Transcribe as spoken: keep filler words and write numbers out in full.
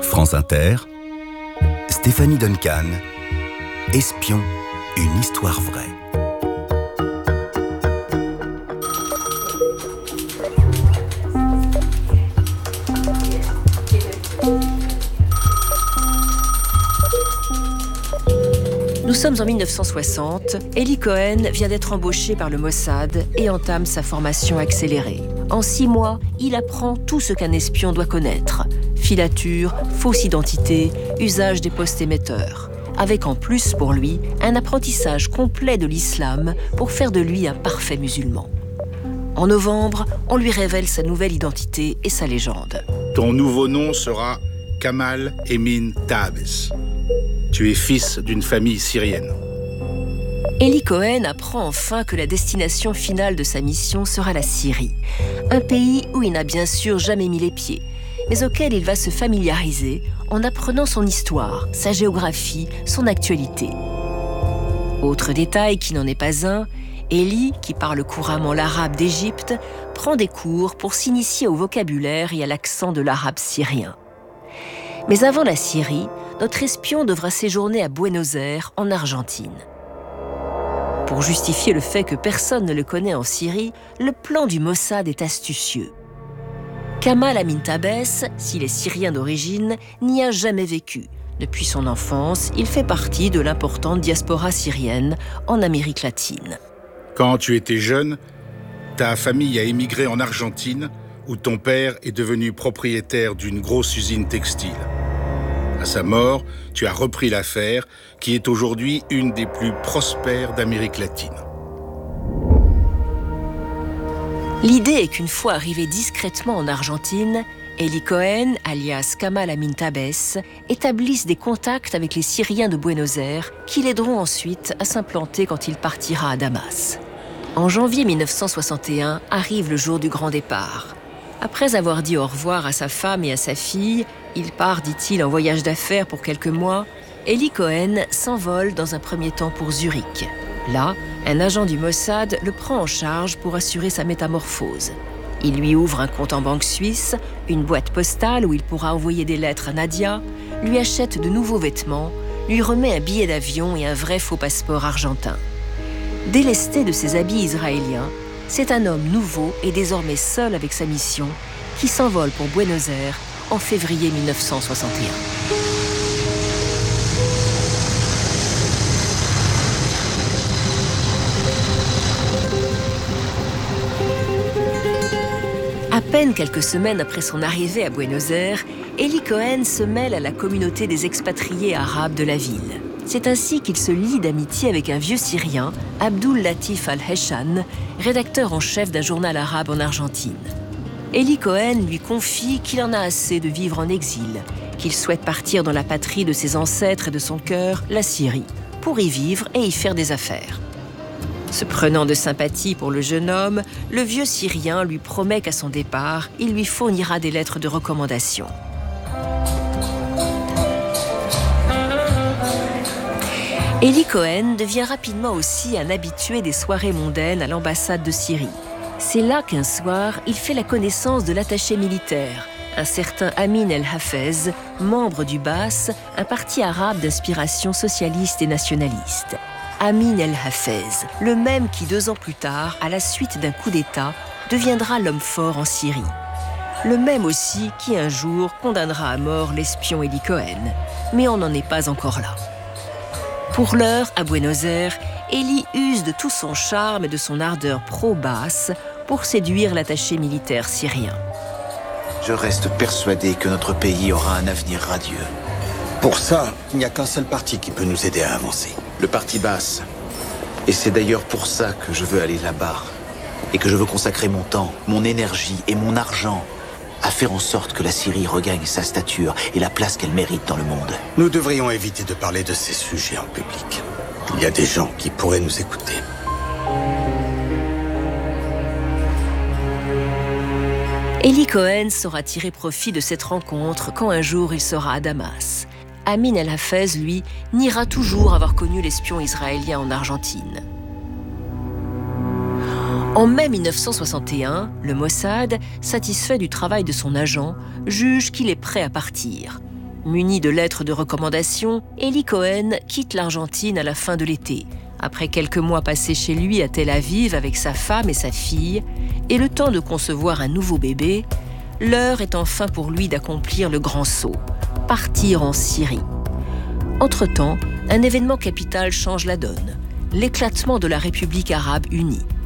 France Inter, Stéphanie Duncan, Espion, une histoire vraie. Nous sommes en mille neuf cent soixante, Eli Cohen vient d'être embauché par le Mossad et entame sa formation accélérée. En six mois, il apprend tout ce qu'un espion doit connaître. Filature, fausse identité, usage des postes émetteurs. Avec en plus pour lui un apprentissage complet de l'islam pour faire de lui un parfait musulman. En novembre, on lui révèle sa nouvelle identité et sa légende. Ton nouveau nom sera Kamal Emin Tahabes. Tu es fils d'une famille syrienne. Eli Cohen apprend enfin que la destination finale de sa mission sera la Syrie. Un pays où il n'a bien sûr jamais mis les pieds, mais auquel il va se familiariser en apprenant son histoire, sa géographie, son actualité. Autre détail qui n'en est pas un, Eli, qui parle couramment l'arabe d'Égypte, prend des cours pour s'initier au vocabulaire et à l'accent de l'arabe syrien. Mais avant la Syrie, notre espion devra séjourner à Buenos Aires, en Argentine. Pour justifier le fait que personne ne le connaît en Syrie, le plan du Mossad est astucieux. Kamal Emin Tahabes, s'il est syrien d'origine, n'y a jamais vécu. Depuis son enfance, il fait partie de l'importante diaspora syrienne en Amérique latine. Quand tu étais jeune, ta famille a émigré en Argentine, où ton père est devenu propriétaire d'une grosse usine textile. À sa mort, tu as repris l'affaire, qui est aujourd'hui une des plus prospères d'Amérique latine. L'idée est qu'une fois arrivé discrètement en Argentine, Eli Cohen, alias Kamal Emin Tahabes, établisse des contacts avec les Syriens de Buenos Aires qui l'aideront ensuite à s'implanter quand il partira à Damas. En janvier mille neuf cent soixante et un arrive le jour du grand départ. Après avoir dit au revoir à sa femme et à sa fille, il part, dit-il, en voyage d'affaires pour quelques mois. Eli Cohen s'envole dans un premier temps pour Zurich. Là, un agent du Mossad le prend en charge pour assurer sa métamorphose. Il lui ouvre un compte en banque suisse, une boîte postale où il pourra envoyer des lettres à Nadia, lui achète de nouveaux vêtements, lui remet un billet d'avion et un vrai faux passeport argentin. Délesté de ses habits israéliens, c'est un homme nouveau et désormais seul avec sa mission qui s'envole pour Buenos Aires en février mille neuf cent soixante et un. À peine quelques semaines après son arrivée à Buenos Aires, Eli Cohen se mêle à la communauté des expatriés arabes de la ville. C'est ainsi qu'il se lie d'amitié avec un vieux Syrien, Abdul Latif al-Heshan, rédacteur en chef d'un journal arabe en Argentine. Eli Cohen lui confie qu'il en a assez de vivre en exil, qu'il souhaite partir dans la patrie de ses ancêtres et de son cœur, la Syrie, pour y vivre et y faire des affaires. Se prenant de sympathie pour le jeune homme, le vieux Syrien lui promet qu'à son départ, il lui fournira des lettres de recommandation. Eli Cohen devient rapidement aussi un habitué des soirées mondaines à l'ambassade de Syrie. C'est là qu'un soir, il fait la connaissance de l'attaché militaire, un certain Amin El Hafez, membre du B A S, un parti arabe d'inspiration socialiste et nationaliste. Amin El Hafez, le même qui, deux ans plus tard, à la suite d'un coup d'État, deviendra l'homme fort en Syrie. Le même aussi qui, un jour, condamnera à mort l'espion Eli Cohen. Mais on n'en est pas encore là. Pour l'heure, à Buenos Aires, Eli use de tout son charme et de son ardeur pro-B A S pour séduire l'attaché militaire syrien. Je reste persuadé que notre pays aura un avenir radieux. Pour ça, il n'y a qu'un seul parti qui peut nous aider à avancer. Le parti B A S. Et c'est d'ailleurs pour ça que je veux aller là-bas. Et que je veux consacrer mon temps, mon énergie et mon argent à faire en sorte que la Syrie regagne sa stature et la place qu'elle mérite dans le monde. Nous devrions éviter de parler de ces sujets en public. Il y a des gens qui pourraient nous écouter. Eli Cohen saura tirer profit de cette rencontre quand un jour il sera à Damas. Amin El Hafez, lui, niera toujours avoir connu l'espion israélien en Argentine. En mai mille neuf cent soixante et un, le Mossad, satisfait du travail de son agent, juge qu'il est prêt à partir. Muni de lettres de recommandation, Eli Cohen quitte l'Argentine à la fin de l'été, après quelques mois passés chez lui à Tel Aviv avec sa femme et sa fille, et le temps de concevoir un nouveau bébé. L'heure est enfin pour lui d'accomplir le grand saut, partir en Syrie. Entre-temps, un événement capital change la donne, l'éclatement de la République arabe unie.